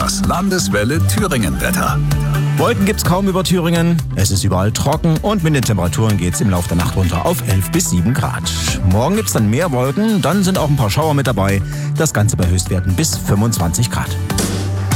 Das Landeswelle Thüringen-Wetter. Wolken gibt's kaum über Thüringen, es ist überall trocken und mit den Temperaturen geht's im Laufe der Nacht runter auf 11 bis 7 Grad. Morgen gibt's dann mehr Wolken, dann sind auch ein paar Schauer mit dabei. Das Ganze bei Höchstwerten bis 25 Grad.